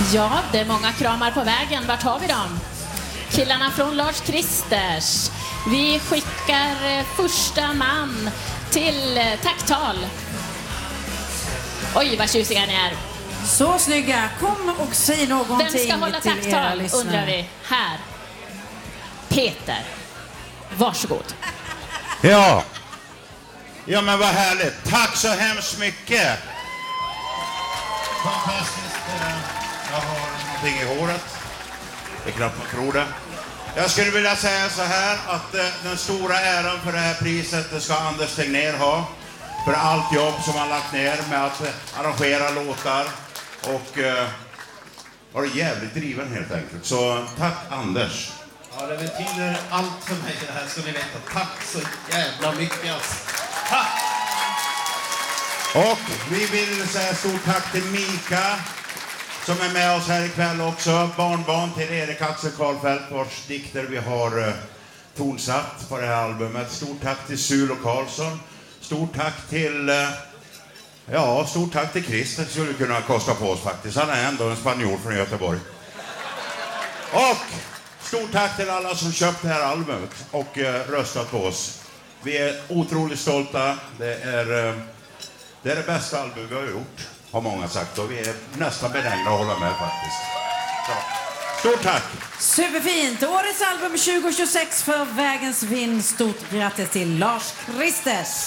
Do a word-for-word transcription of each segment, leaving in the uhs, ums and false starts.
Ja, det är många kramar på vägen. Vart har vi dem? Killarna från Lars Kristers. Vi skickar första man till tacktal. Oj, vad tjusiga ni är. Så snygga. Kom och säg någonting. Vem ska hålla till tacktal, undrar vi. Här. Peter. Varsågod. Ja. Ja, men vad härligt. Tack så hemskt mycket. Fantastiskt. Jag har någonting i håret. Det är knappt man tror det. Jag skulle vilja säga så här att eh, den stora äran för det här priset det ska Anders Tegnér ha. För allt jobb som han lagt ner med att eh, arrangera låtar. Och eh, var det jävligt driven helt enkelt. Så tack Anders. Ja, det betyder allt för mig det här, ska ni veta. Tack så jävla mycket. Alltså. Tack! Och vi vill säga stort tack till Mika som är med oss här ikväll också. Barnbarn till Erik Axel Karlfeldt vars dikter vi har uh, tonsatt på det här albumet. Stort tack till Sulo Karlsson. Stort tack till uh, ja, stort tack till Christer skulle kunna kosta på oss faktiskt. Han är ändå en spanjor från Göteborg. Och stort tack till alla som köpt det här albumet och uh, röstat på oss. Vi är otroligt stolta. Det är, uh, det är det bästa album vi har gjort, har många sagt. Och vi är nästan benägna att hålla med faktiskt. Så. Stort tack! Superfint! Årets album tjugo tjugosex för Vägens vind. Stort grattis till Lars Kristers.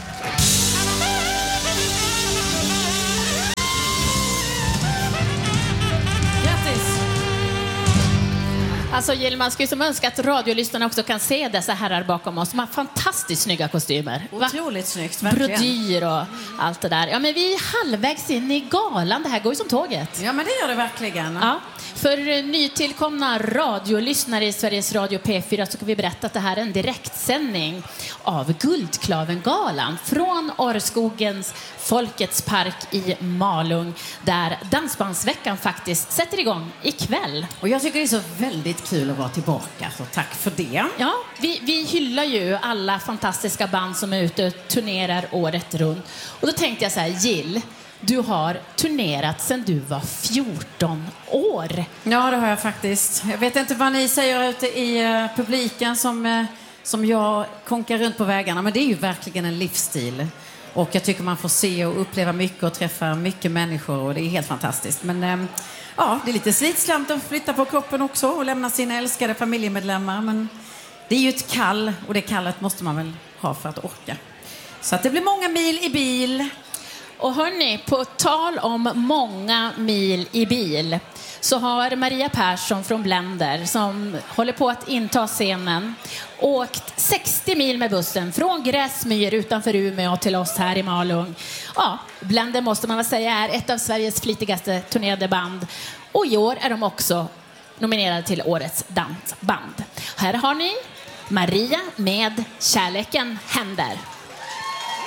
Alltså Jill, man skulle ju som önska att radiolyssnarna också kan se dessa herrar bakom oss. De har fantastiskt snygga kostymer. Otroligt Va? snyggt, verkligen. Brodyr och allt det där. Ja, men vi är halvvägs in i galan. Det här går ju som tåget. Ja, men det gör det verkligen. Ja. För nytillkomna radiolyssnare i Sveriges Radio P fyra så kan vi berätta att det här är en direktsändning av Guldklavengalan från Årskogens Folkets park i Malung där Dansbandsveckan faktiskt sätter igång ikväll. Och jag tycker det är så väldigt kul att vara tillbaka, så tack för det. Ja, vi, vi hyllar ju alla fantastiska band som är ute och turnerar året runt. Och då tänkte jag så här, Jill, du har turnerat sedan du var fjorton år. Ja, det har jag faktiskt. Jag vet inte vad ni säger ute i uh, publiken som, uh, som jag konkar runt på vägarna. Men det är ju verkligen en livsstil. Och jag tycker man får se och uppleva mycket och träffa mycket människor. Och det är helt fantastiskt. Men um, ja, det är lite slitsamt att flytta på kroppen också och lämna sina älskade familjemedlemmar. Men det är ju ett kall och det kallet måste man väl ha för att orka. Så att det blir många mil i bil. Och hörni, på tal om många mil i bil så har Maria Persson från Blender som håller på att inta scenen åkt sextio mil med bussen från Gräsmyr utanför Umeå till oss här i Malung. Ja, Blender måste man väl säga är ett av Sveriges flitigaste turnerade band. Och i år är de också nominerade till årets dansband. Här har ni Maria med Kärleken händer.